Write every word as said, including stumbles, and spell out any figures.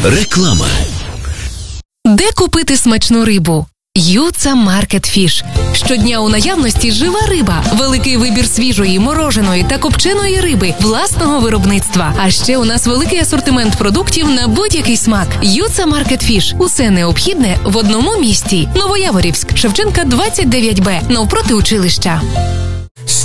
Реклама. Де купити смачну рибу? Юца Маркет Фіш. Щодня у наявності жива риба, великий вибір свіжої, мороженої та копченої риби власного виробництва. А ще у нас великий асортимент продуктів на будь-який смак. Юца Маркет Фіш. Усе необхідне в одному місці. Новояворівськ, Шевченка двадцять дев'ять Б, навпроти училища.